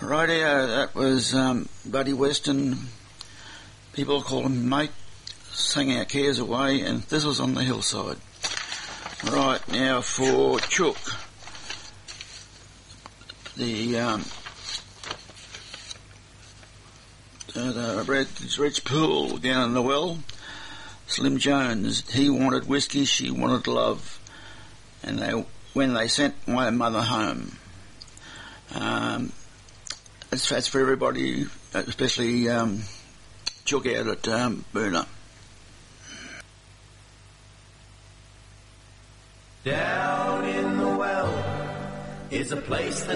Rightio, that was Buddy Weston. People call him Mate. Sang Our Cares Away, and this was on the hillside. Right, now for Chook. The Rich Pool down in the well. Slim Jones, he wanted whiskey, she wanted love. And when they sent my mother home. That's for everybody, especially Chook out at Boona. Down in the well is a place that